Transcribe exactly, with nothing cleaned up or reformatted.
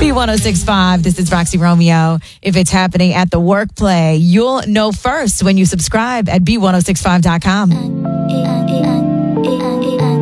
B one oh six point five. This is Roxy Romeo. If it's happening at the work play, you'll know first when you subscribe at B one oh six five dot com.